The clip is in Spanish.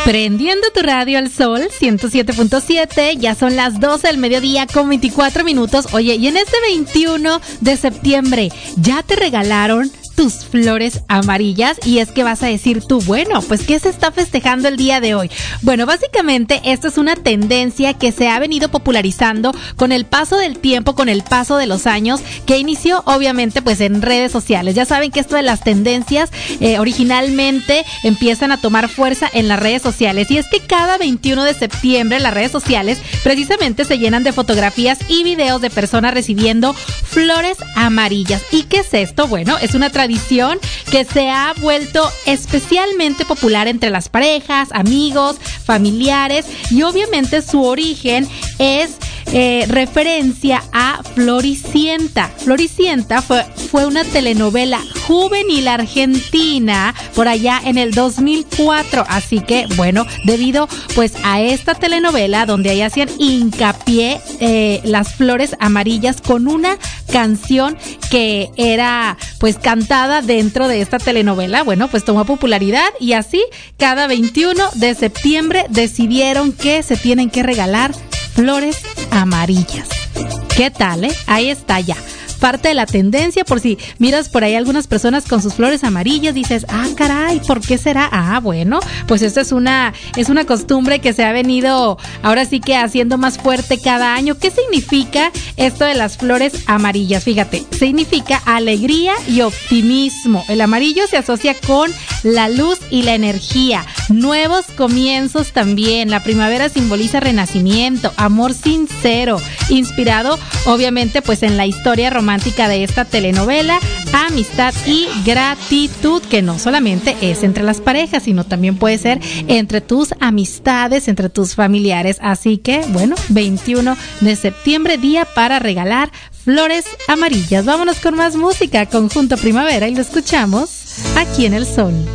Prendiendo tu radio al sol, 107.7, ya son las 12 del mediodía con 24 minutos. Oye, y en este 21 de septiembre, ¿ya te regalaron tus flores amarillas? Y es que vas a decir tú, bueno, pues ¿qué se está festejando el día de hoy? Bueno, básicamente esto es una tendencia que se ha venido popularizando con el paso del tiempo, con el paso de los años, que inició obviamente pues en redes sociales. Ya saben que esto de las tendencias originalmente empiezan a tomar fuerza en las redes sociales, y es que cada 21 de septiembre las redes sociales precisamente se llenan de fotografías y videos de personas recibiendo flores amarillas. ¿Y qué es esto? Bueno, es una tradición que se ha vuelto especialmente popular entre las parejas, amigos, familiares, y obviamente su origen es referencia a Floricienta. Floricienta fue una telenovela juvenil argentina por allá en el 2004, así que bueno, debido pues a esta telenovela donde ahí hacían hincapié las flores amarillas con una canción que era pues cantada dentro de esta telenovela, bueno, pues tomó popularidad, y así cada 21 de septiembre decidieron que se tienen que regalar flores amarillas. ¿Qué tal, Ahí está ya. Parte de la tendencia, por si miras por ahí algunas personas con sus flores amarillas, dices, ah, caray, ¿por qué será? Ah, bueno, pues esto es una costumbre que se ha venido ahora sí que haciendo más fuerte cada año. ¿Qué significa esto de las flores amarillas? Fíjate, significa alegría y optimismo. El amarillo se asocia con la luz y la energía, nuevos comienzos también. La primavera simboliza renacimiento, amor sincero, inspirado obviamente pues en la historia romántica de esta telenovela, amistad y gratitud, que no solamente es entre las parejas, sino también puede ser entre tus amistades, entre tus familiares. Así que, bueno, 21 de septiembre, día para regalar flores amarillas. Vámonos con más música, Conjunto Primavera, y lo escuchamos aquí en El Sol.